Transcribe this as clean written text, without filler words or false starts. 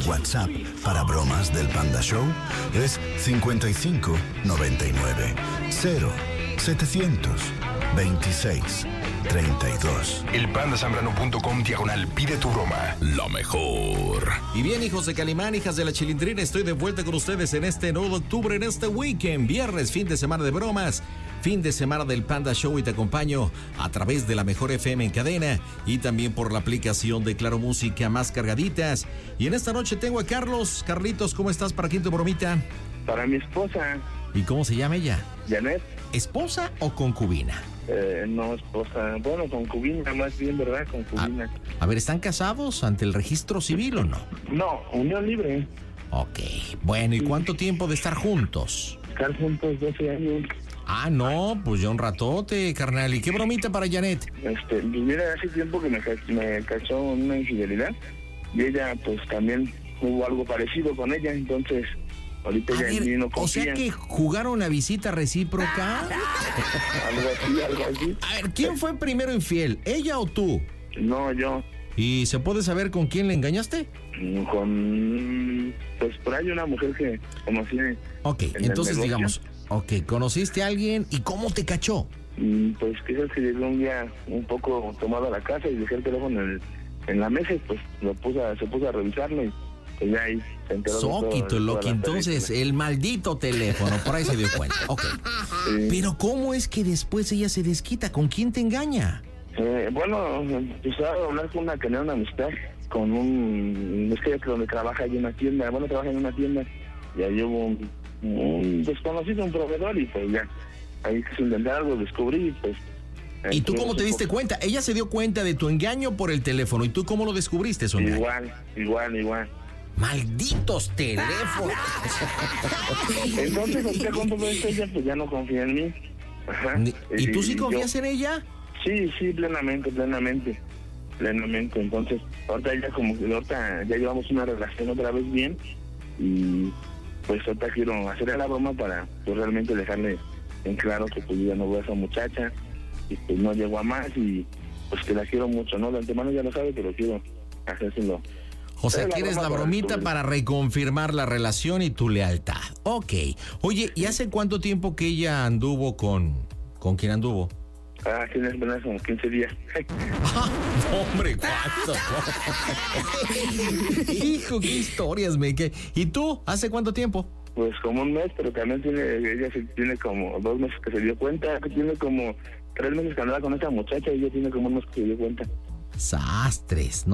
WhatsApp para bromas del Panda Show es 55 99 0 700 26 32. elpandasambrano.com/pide tu broma. La mejor. Y bien, hijos de Calimán, hijas de la Chilindrina, estoy de vuelta con ustedes en este 9 de octubre, en este weekend, viernes, fin de semana de bromas, fin de semana del Panda Show, y te acompaño a través de la mejor FM en cadena y también por la aplicación de Claro Música, más cargaditas. Y en esta noche tengo a Carlos. Carlitos, ¿cómo estás? ¿Para quién tu bromita? Para mi esposa. ¿Y cómo se llama ella? Janet. ¿Esposa o concubina? No, esposa. Bueno, concubina, más bien, ¿verdad? Concubina. A ver, ¿están casados ante el registro civil o no? No, unión libre. Ok, bueno, ¿y cuánto tiempo de estar juntos? Estar juntos 12 años. Ah, no, pues ya un ratote, carnal. ¿Y qué bromita para Janet? Pues mira, hace tiempo que me cachó una infidelidad y ella, pues también hubo algo parecido con ella, entonces ahorita ella en mí no confía. O sea que jugaron a visita recíproca. Algo así. A ver, ¿quién fue primero infiel? ¿Ella o tú? No, yo. ¿Y se puede saber con quién le engañaste? Pues por ahí una mujer que conocí. Ok, entonces digamos, conociste a alguien y ¿cómo te cachó? Pues quizás que llegué un día un poco tomado a la casa y dejé el teléfono en la mesa y pues se puso a revisarlo y pues ya ahí se enteró. Soquito, Loki, entonces el maldito teléfono, por ahí se dio cuenta. Ok. Sí. Pero ¿cómo es que después ella se desquita? ¿Con quién te engaña? Bueno, empezó a hablar con tener una amistad con es que donde trabaja hay una tienda, trabaja en una tienda y ahí hubo un desconocido, un proveedor y pues ya, ahí se intentó algo, descubrí y pues... ¿Y tú cómo te diste cuenta? Ella se dio cuenta de tu engaño por el teléfono, ¿y tú cómo lo descubriste, su engaño? Igual. ¡Malditos teléfonos! Entonces, ahorita con todo esto ella pues ya no confía en mí. Ajá. ¿Y tú sí confías en ella? Sí, plenamente. Entonces, ahorita ella ya llevamos una relación otra vez bien y pues ahorita quiero hacerle la broma para pues realmente dejarle en claro que pues yo ya no voy a esa muchacha y pues no llego a más y pues que la quiero mucho, ¿no? De antemano ya lo sabe, pero quiero hacérselo. O sea, quieres la bromita para reconfirmar la relación y tu lealtad. Ok. Oye, ¿y hace cuánto tiempo que ella anduvo con quién anduvo? Tiene apenas como 15 días. ¡Hombre, cuánto! Hijo, qué historias, ¿Y tú? ¿Hace cuánto tiempo? Pues como un mes, pero también ella tiene como 2 meses que se dio cuenta, que tiene como 3 meses que andaba con esa muchacha y ella tiene como 1 mes que se dio cuenta. Sastres, ¿no?